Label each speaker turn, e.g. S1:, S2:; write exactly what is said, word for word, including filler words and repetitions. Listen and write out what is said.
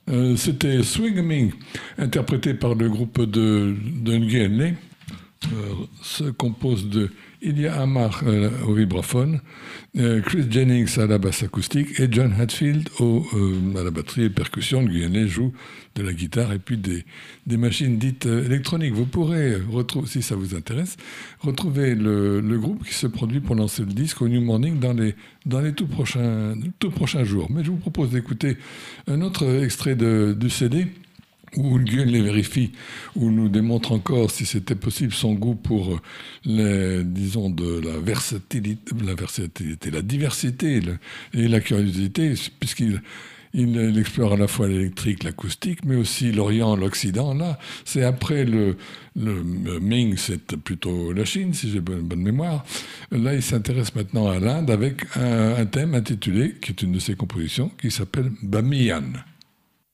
S1: Euh, C'était Swing Ming, interprété par le groupe de, de Nguyen Le. Euh, se compose de Ilya Amar euh, au vibraphone, euh, Chris Jennings à la basse acoustique et John Hatfield au, euh, à la batterie et percussion. Nguyen Le joue de la guitare et puis des, des machines dites euh, électroniques. Vous pourrez retrouver, si ça vous intéresse, retrouver le, le groupe qui se produit pour lancer le disque au New Morning dans les, dans les tout prochains, tout prochains jours. Mais je vous propose d'écouter un autre extrait de, du C D où Nguyen les vérifie, où nous démontre encore, si c'était possible, son goût pour, les, disons, de la versatilité, la, versatilité, la diversité et la curiosité, puisqu'il il, il explore à la fois l'électrique, l'acoustique, mais aussi l'Orient, l'Occident. Là, c'est après le, le Ming, c'est plutôt la Chine, si j'ai bonne, bonne mémoire. Là, il s'intéresse maintenant à l'Inde avec un, un thème intitulé, qui est une de ses compositions, qui s'appelle Bamiyan.